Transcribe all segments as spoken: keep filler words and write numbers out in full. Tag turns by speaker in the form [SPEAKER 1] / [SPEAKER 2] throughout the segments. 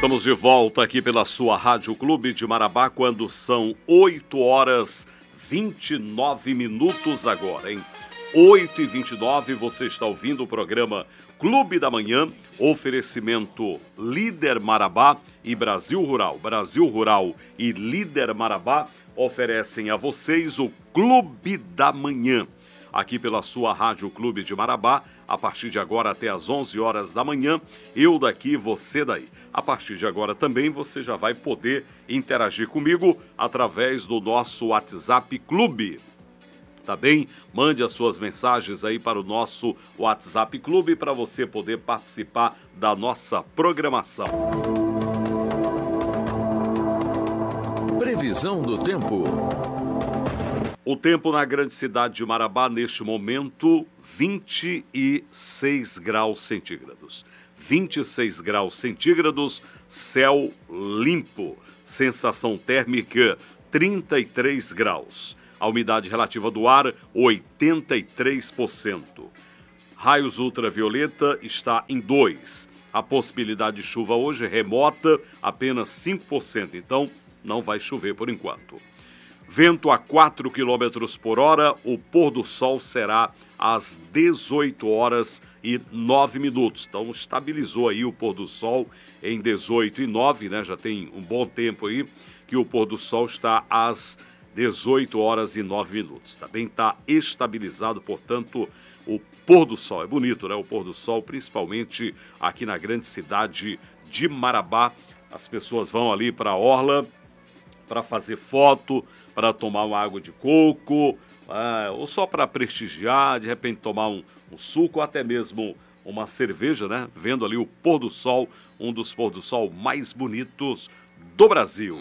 [SPEAKER 1] Estamos de volta aqui pela sua Rádio Clube de Marabá, quando são oito horas e vinte e nove minutos agora, hein? oito e vinte e nove, você está ouvindo o programa Clube da Manhã, oferecimento Líder Marabá e Brasil Rural. Brasil Rural e Líder Marabá oferecem a vocês o Clube da Manhã, aqui pela sua Rádio Clube de Marabá, a partir de agora até às onze horas da manhã, eu daqui, você daí. A partir de agora também você já vai poder interagir comigo através do nosso WhatsApp Clube. Tá bem? Mande as suas mensagens aí para o nosso WhatsApp Clube para você poder participar da nossa programação.
[SPEAKER 2] Previsão do tempo.
[SPEAKER 1] O tempo na grande cidade de Marabá, neste momento, vinte e seis graus centígrados. vinte e seis graus centígrados, céu limpo. Sensação térmica, trinta e três graus. A umidade relativa do ar, oitenta e três por cento. Raios ultravioleta está em dois. A possibilidade de chuva hoje é remota, apenas cinco por cento. Então, não vai chover por enquanto. Vento a quatro quilômetros por hora, o pôr do sol será às dezoito horas e nove minutos. Então, estabilizou aí o pôr do sol em dezoito e nove, né? Já tem um bom tempo aí que o pôr do sol está às dezoito horas e nove minutos. Também está estabilizado, portanto, o pôr do sol. É bonito, né? O pôr do sol, principalmente aqui na grande cidade de Marabá. As pessoas vão ali para a orla para fazer foto, para tomar uma água de coco, ah, ou só para prestigiar, de repente tomar um, um suco, ou até mesmo uma cerveja, né? Vendo ali o pôr do sol, um dos pôr do sol mais bonitos do Brasil.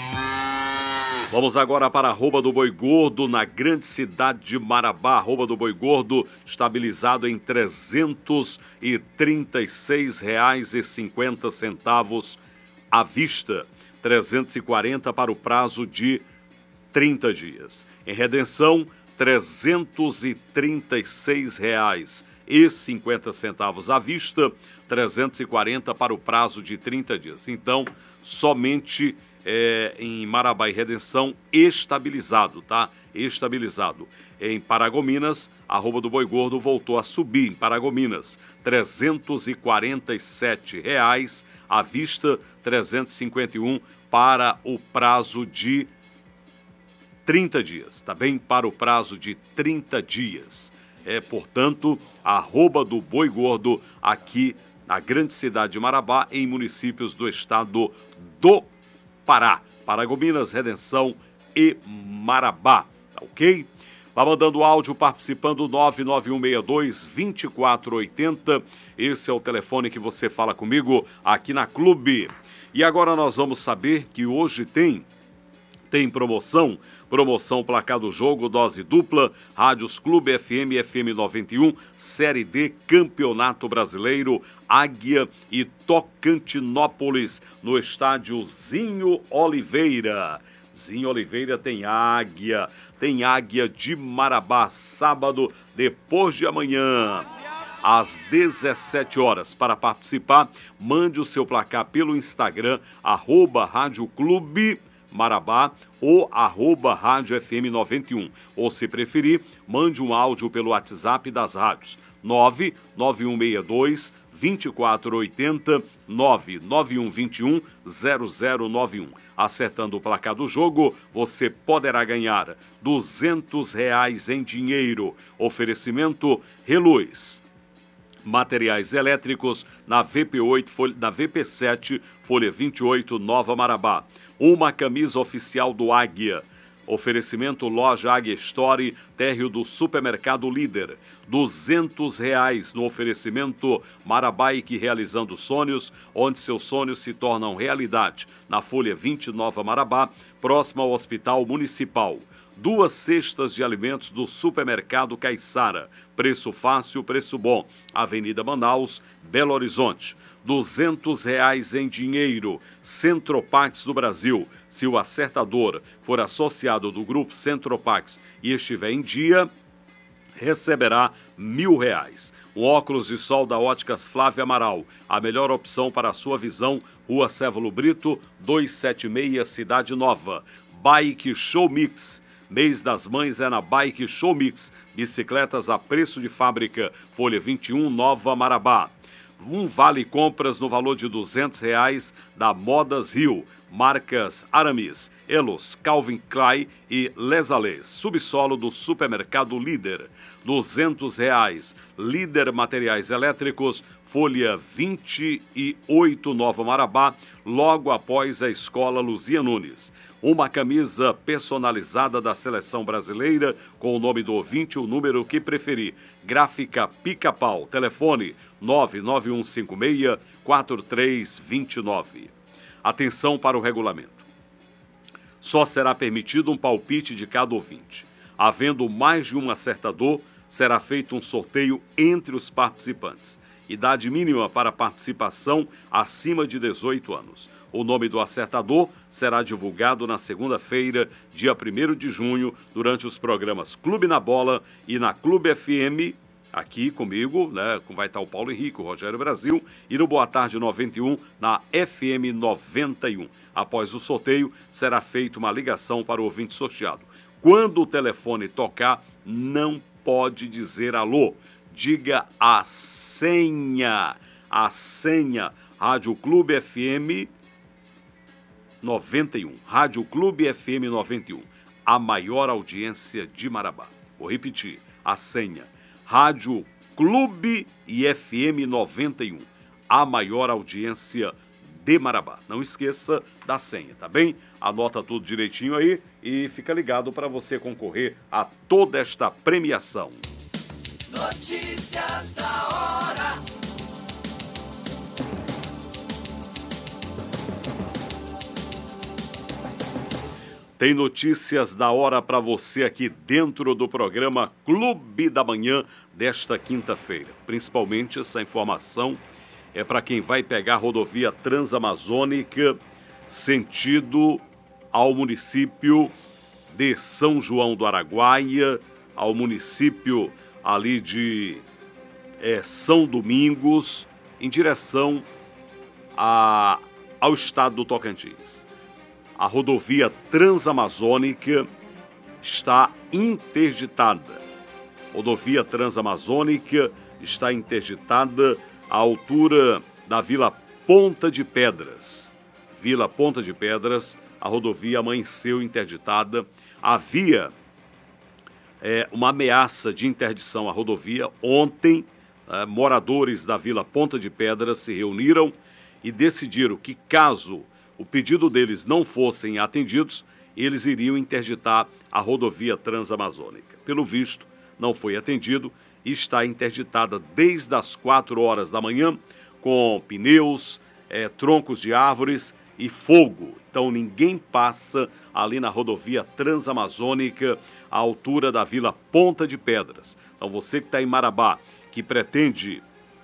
[SPEAKER 1] Vamos agora para a arroba do Boi Gordo, na grande cidade de Marabá. Arroba do Boi Gordo, estabilizado em trezentos e trinta e seis reais e cinquenta centavos à vista. trezentos e quarenta para o prazo de trinta dias. Em redenção, trezentos e trinta e seis reais e cinquenta centavos à vista, trezentos e quarenta para o prazo de trinta dias. Então, somente é, em Marabá e Redenção, estabilizado, tá? Estabilizado. Em Paragominas, a arroba do Boi Gordo voltou a subir. Em Paragominas, trezentos e quarenta e sete reais à vista, trezentos e cinquenta e um para o prazo de trinta dias, tá bem? Para o prazo de trinta dias. É, portanto, a arroba do Boi Gordo aqui na grande cidade de Marabá, em municípios do estado do Pará. Paragominas, Redenção e Marabá, tá ok? Vá mandando áudio, participando, nove nove um seis dois, dois quatro oito zero. Esse é o telefone que você fala comigo aqui na Clube. E agora nós vamos saber que hoje tem, tem promoção, promoção placar do jogo, dose dupla, Rádios Clube F M, F M noventa e um, Série D, Campeonato Brasileiro, Águia e Tocantinópolis, no estádio Zinho Oliveira. Zinho Oliveira tem Águia, tem Águia de Marabá, sábado, depois de amanhã, às dezessete horas. Para participar, mande o seu placar pelo Instagram, arroba Rádio Clube Marabá ou arroba Rádio F M noventa e um. Ou, se preferir, mande um áudio pelo WhatsApp das rádios, nove nove um seis dois, dois quatro oito zero, nove nove um dois um, zero zero nove um. Acertando o placar do jogo, você poderá ganhar duzentos reais em dinheiro. Oferecimento Reluz. Materiais elétricos na V P oito, na V P sete, folha vinte e oito, Nova Marabá. Uma camisa oficial do Águia. Oferecimento Loja Águia Store, térreo do Supermercado Líder. duzentos reais no oferecimento Marabaique Realizando Sonhos, onde seus sonhos se tornam realidade. Na folha vinte, Nova Marabá, próximo ao Hospital Municipal. Duas cestas de alimentos do Supermercado Caiçara. Preço fácil, preço bom. Avenida Manaus, Belo Horizonte. duzentos reais em dinheiro. Centropax do Brasil. Se o acertador for associado do grupo Centropax e estiver em dia, receberá mil reais. Um óculos de sol da Óticas Flávia Amaral, a melhor opção para a sua visão, Rua Cévalo Brito, duzentos e setenta e seis, Cidade Nova. Bike Show Mix, mês das mães é na Bike Show Mix, bicicletas a preço de fábrica, Folha vinte e um, Nova Marabá. Um vale compras no valor de duzentos reais da Modas Rio. Marcas Aramis, Elos, Calvin Klein e Les Allés. Subsolo do Supermercado Líder. duzentos reais. Líder Materiais Elétricos, Folha vinte e oito, Nova Marabá, logo após a Escola Luzia Nunes. Uma camisa personalizada da Seleção Brasileira com o nome do ouvinte, o número que preferir. Gráfica Pica-Pau. Telefone nove nove um cinco seis, quatro três dois nove. Atenção para o regulamento. Só será permitido um palpite de cada ouvinte. Havendo mais de um acertador, será feito um sorteio entre os participantes. Idade mínima para participação acima de dezoito anos. O nome do acertador será divulgado na segunda-feira, dia primeiro de junho, durante os programas Clube na Bola e na Clube F M, aqui comigo, né, vai estar o Paulo Henrique, o Rogério Brasil, e no Boa Tarde noventa e um, na F M noventa e um. Após o sorteio, será feita uma ligação para o ouvinte sorteado. Quando o telefone tocar, não pode dizer alô. Diga a senha. A senha. Rádio Clube F M noventa e um. Rádio Clube F M noventa e um. A maior audiência de Marabá. Vou repetir. A senha. Rádio Clube e F M noventa e um. A maior audiência de Marabá. Não esqueça da senha, tá bem? Anota tudo direitinho aí e fica ligado para você concorrer a toda esta premiação.
[SPEAKER 2] Notícias da hora.
[SPEAKER 1] Tem notícias da hora para você aqui dentro do programa Clube da Manhã desta quinta-feira. Principalmente essa informação é para quem vai pegar a rodovia Transamazônica sentido ao município de São João do Araguaia, ao município ali de é, São Domingos, em direção a, ao estado do Tocantins. A rodovia Transamazônica está interditada. Rodovia Transamazônica está interditada à altura da Vila Ponta de Pedras. Vila Ponta de Pedras, a rodovia amanheceu interditada. Havia é, uma ameaça de interdição à rodovia. Ontem, é, moradores da Vila Ponta de Pedras se reuniram e decidiram que, caso o pedido deles não fossem atendidos, eles iriam interditar a rodovia Transamazônica. Pelo visto, não foi atendido e está interditada desde as quatro horas da manhã, com pneus, é, troncos de árvores e fogo. Então ninguém passa ali na rodovia Transamazônica, à altura da Vila Ponta de Pedras. Então você que está em Marabá, que pretende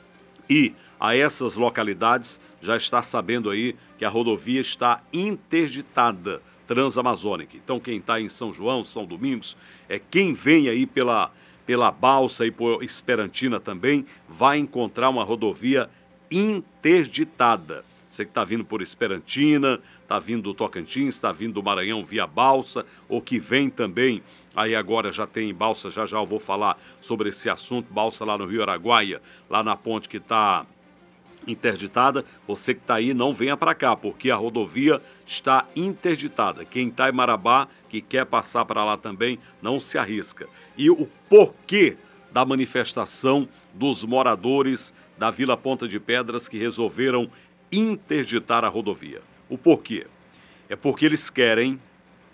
[SPEAKER 1] ir a essas localidades, já está sabendo aí que a rodovia está interditada, Transamazônica. Então quem está em São João, São Domingos, é quem vem aí pela, pela Balsa e por Esperantina também, vai encontrar uma rodovia interditada. Você que está vindo por Esperantina, está vindo do Tocantins, está vindo do Maranhão via Balsa, ou que vem também, aí agora já tem Balsa, já já eu vou falar sobre esse assunto, Balsa lá no Rio Araguaia, lá na ponte que está interditada. Você que está aí, não venha para cá, porque a rodovia está interditada. Quem está em Marabá, que quer passar para lá também, não se arrisca. E o porquê da manifestação dos moradores da Vila Ponta de Pedras que resolveram interditar a rodovia? O porquê? É porque eles querem,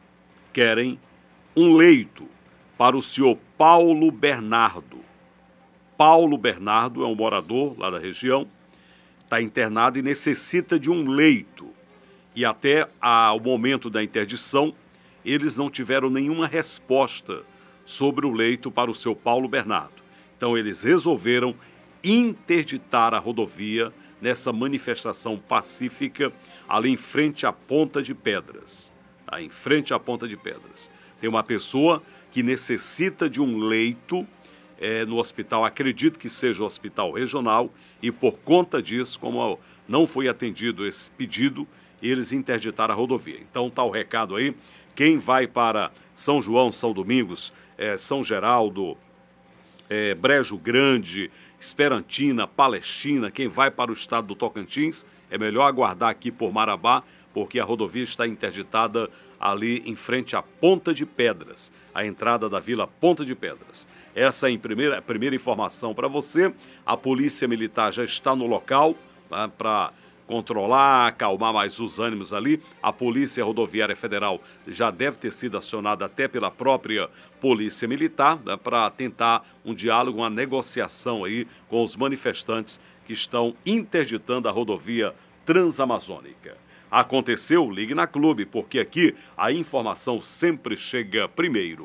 [SPEAKER 1] querem um leito para o senhor Paulo Bernardo. Paulo Bernardo é um morador lá da região, está internado e necessita de um leito. E até ao momento da interdição, eles não tiveram nenhuma resposta sobre o leito para o seu Paulo Bernardo. Então eles resolveram interditar a rodovia nessa manifestação pacífica ali em frente à Ponta de Pedras. Tá? Em frente à Ponta de Pedras. Tem uma pessoa que necessita de um leito é, no hospital, acredito que seja o hospital regional, e por conta disso, como não foi atendido esse pedido, eles interditaram a rodovia. Então tá o recado aí, quem vai para São João, São Domingos, é, São Geraldo, é, Brejo Grande, Esperantina, Palestina, quem vai para o estado do Tocantins, é melhor aguardar aqui por Marabá, porque a rodovia está interditada ali em frente à Ponta de Pedras, a entrada da Vila Ponta de Pedras. Essa é a primeira, a primeira informação para você. A Polícia Militar já está no local, tá, para controlar, acalmar mais os ânimos ali. A Polícia Rodoviária Federal já deve ter sido acionada até pela própria Polícia Militar, né, para tentar um diálogo, uma negociação aí com os manifestantes que estão interditando a rodovia Transamazônica. Aconteceu? Ligue na Clube, porque aqui a informação sempre chega primeiro.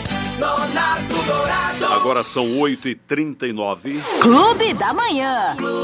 [SPEAKER 1] Agora são oito e trinta e nove.
[SPEAKER 3] Clube da Manhã.